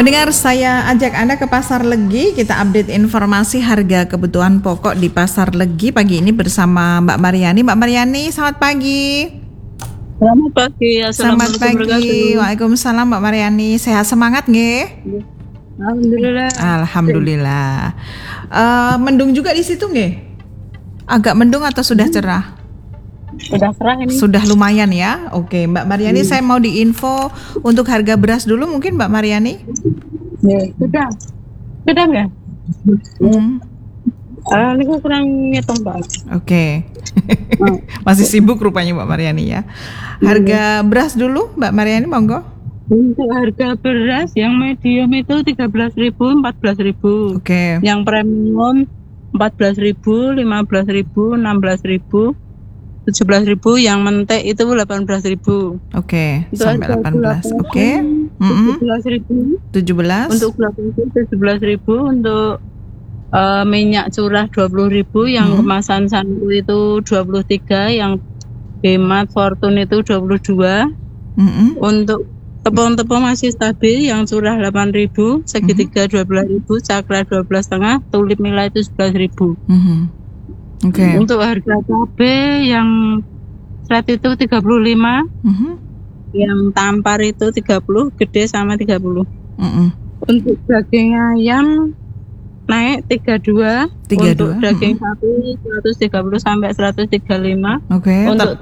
Pendengar, saya ajak Anda ke Pasar Legi. Kita update informasi harga kebutuhan pokok di Pasar Legi pagi ini bersama Mbak Mariani. Mbak Mariani, selamat pagi. Selamat pagi. Selamat pagi. Waalaikumsalam Mbak Mariani. Sehat semangat nggih? Alhamdulillah. Alhamdulillah. Mendung juga di situ nggih? Agak mendung atau sudah cerah? Sudah cerah ini. Sudah lumayan ya. Oke, Mbak Mariani, saya mau diinfo untuk harga beras dulu mungkin Mbak Mariani. Ya, sudah ya. Ini kok kurang ngitung Mbak. Oke. Masih sibuk rupanya Mbak Mariani ya. Harga beras dulu Mbak Mariani, monggo. Untuk harga beras yang medium itu 13.000, 14.000. Oke. Yang premium 14.000, 15.000, 16.000, 17.000, yang mentek itu 18.000. Oke, sampai 18. Oke. 17.000. 17. Untuk gula pasir 17.000, untuk minyak curah 20.000, yang kemasan Sanku itu 23, yang Hemat Fortune itu 22. Untuk tepung-tepung masih stabil, yang curah 8.000, segitiga 12.000, cakra 12,5, tulip nila itu 11.000. Oke. Untuk harga cabai yang flat itu 35, yang tampar itu 30, gede sama 30. Untuk daging ayam naik 32, untuk daging sapi 130 sampai 135. Oke. Untuk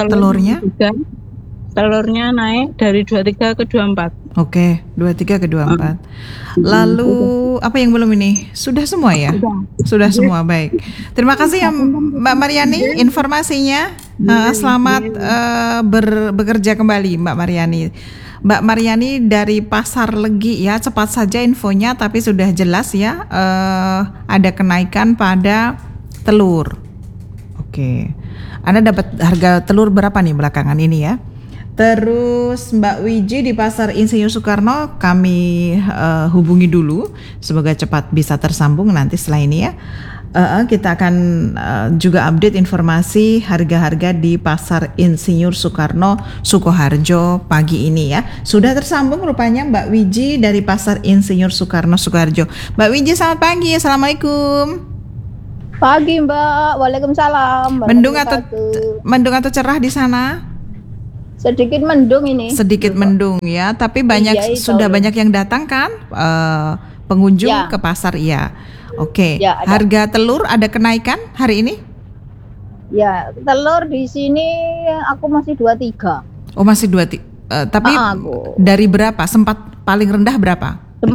telurnya naik dari 23 ke 24. Oke, 23 ke 24. Lalu apa yang belum ini? Sudah semua ya? Sudah semua, baik. Terima kasih ya Mbak Mariani informasinya. Selamat bekerja kembali Mbak Mariani. Mbak Mariani dari Pasar Legi ya, cepat saja infonya tapi sudah jelas ya, ada kenaikan pada telur. Oke. Anda dapat harga telur berapa nih belakangan ini ya? Terus Mbak Wiji di Pasar Insinyur Soekarno kami hubungi dulu, semoga cepat bisa tersambung nanti setelah ini ya. Kita akan juga update informasi harga-harga di Pasar Insinyur Soekarno Sukoharjo pagi ini ya. Sudah tersambung rupanya Mbak Wiji dari Pasar Insinyur Soekarno Sukoharjo. Mbak Wiji, selamat pagi. Assalamualaikum. Pagi Mbak. Waalaikumsalam. Mendung atau cerah di sana? Sedikit mendung ini. Sedikit mendung ya, tapi banyak sudah banyak yang datang kan pengunjung ke pasar ya. Oke. Ya, harga telur ada kenaikan hari ini? Ya, telur di sini aku masih 23. Oh, masih 23. Tapi dari berapa? Sempat paling rendah berapa?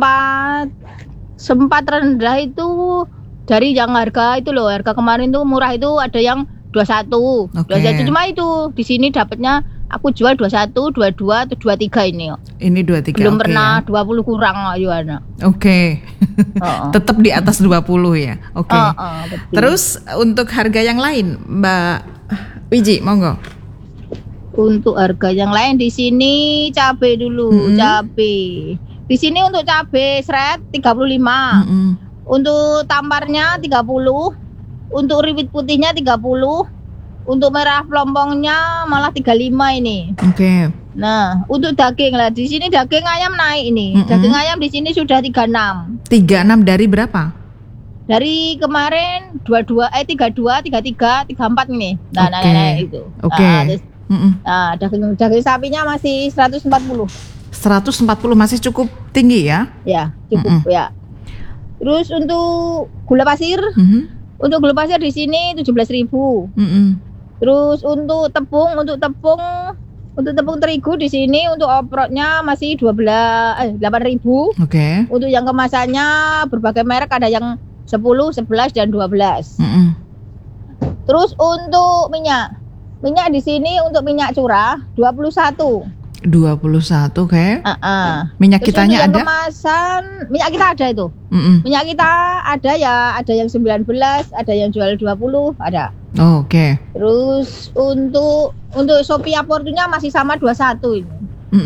Sempat rendah itu dari yang harga itu loh. Harga kemarin tuh murah itu ada yang 21. 21 cuma itu di sini dapatnya aku jual 21, 22 atau 23 ini. Ini 23. Belum pernah 20 kurang Yohana. Oke. Tetap di atas 20 ya. Oke. Terus untuk harga yang lain, Mbak Wiji, monggo. Untuk harga yang lain di sini cabai dulu, cabai. Di sini untuk cabai seret 35. Untuk tamparnya 30. Untuk rawit putihnya 30. Untuk merah pelompongnya malah 35 ini. Oke. Nah, untuk daging lah di sini daging ayam naik ini. Daging ayam di sini sudah 36. 36 dari berapa? Dari kemarin 32, 33, 34 ini. Nah, naik itu. Oke. Nah, daging sapinya masih 140. 140 masih cukup tinggi ya? Ya, cukup ya. Terus untuk gula pasir? Untuk gula pasir di sini 17.000. Terus untuk tepung terigu di sini untuk oprotnya masih 8.000. Oke. Untuk yang kemasannya berbagai merek, ada yang 10, 11 dan 12. Terus untuk minyak di sini untuk minyak curah 21. 21 kayak. Minyak kitanya ada? Kemasan minyak kita ada itu. Minyak kita ada ya, ada yang 19, ada yang jual 20, ada. Oh, oke. Terus untuk Sophia Fortune masih sama 21 ini.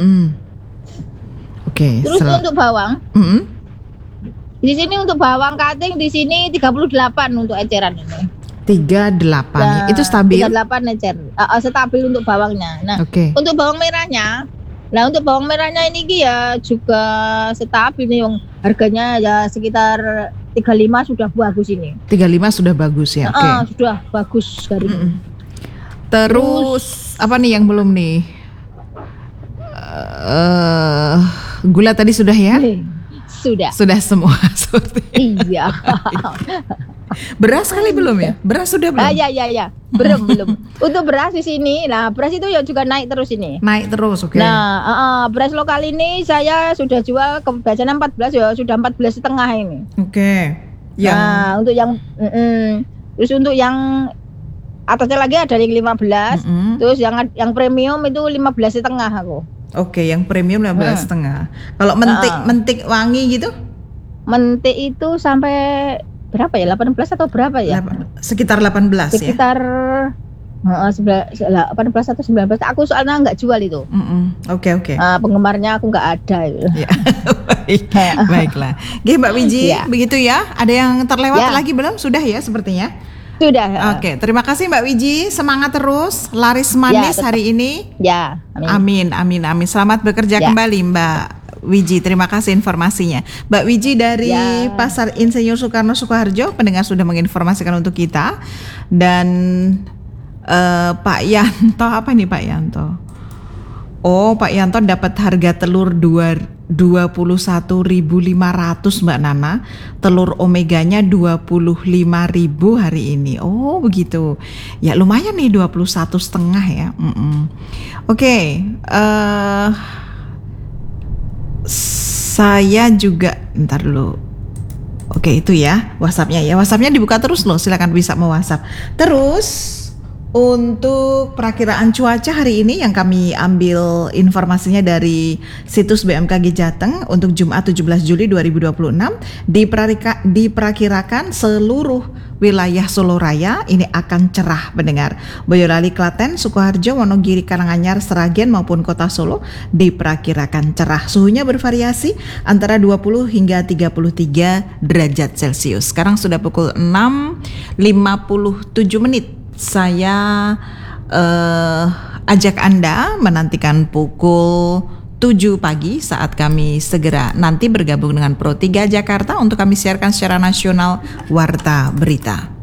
Oke. Terus untuk bawang. Di sini untuk bawang cutting di sini 38 untuk eceran ini. 38. Itu stabil. 38 ecer. Stabil untuk bawangnya. Nah, untuk bawang merahnya Nah untuk bawang merahnya ini Ki, ya juga stabil nih, harganya ya sekitar 35 sudah bagus ini. 35 sudah bagus ya. Oke. Sudah bagus hari ini. Terus apa nih yang belum nih? Gula tadi sudah ya? Sudah. Sudah semua seperti. Iya. Beras kali belum ya? Beras sudah belum? Ya. Belum. Untuk beras di sini, nah beras itu ya juga naik terus ini. Naik terus, oke. Nah, beras lokal ini saya sudah jual ke biasanya 14 ya, sudah 14,5 ini. Oke. Nah, untuk yang terus untuk yang atasnya lagi ada yang 15. Terus yang premium itu 15,5 aku. Oke, yang premium 15,5. Kalau mentik wangi gitu? Mentik itu sampai berapa ya? 18 atau berapa ya? Sekitar 18 sekitar, ya? Sekitar 18 atau 19. Aku soalnya nggak jual itu. Oke. Penggemarnya aku nggak ada. Ya. Baiklah. Oke Mbak Wiji, begitu ya. Ada yang terlewat lagi belum? Sudah ya sepertinya? Sudah. Oke, terima kasih Mbak Wiji. Semangat terus, laris manis hari ini. Ya, amin. Selamat bekerja kembali Mbak Wiji, terima kasih informasinya. Mbak Wiji dari Pasar Insinyur Soekarno Sukoharjo, pendengar sudah menginformasikan untuk kita. Dan Pak Yanto, apa nih Pak Yanto? Oh, Pak Yanto dapat harga telur 21.500 Mbak Nana. Telur omeganya 25.000 hari ini. Oh, begitu. Ya lumayan nih 21,5 ya. Oke, saya juga ntar dulu. Oke, itu ya WhatsApp-nya ya. WhatsApp-nya dibuka terus loh. Silakan bisa mau WhatsApp. Terus untuk perakiraan cuaca hari ini yang kami ambil informasinya dari situs BMKG Jateng untuk Jumat 17 Juli 2026 diperkirakan seluruh wilayah Solo Raya ini akan cerah pendengar. Boyolali, Klaten, Sukoharjo, Wonogiri, Karanganyar, Sragen maupun Kota Solo diperkirakan cerah. Suhunya bervariasi antara 20 hingga 33 derajat Celcius. Sekarang sudah pukul 6.57 menit. Saya ajak Anda menantikan pukul 7 pagi saat kami segera nanti bergabung dengan Pro 3 Jakarta untuk kami siarkan secara nasional Warta Berita.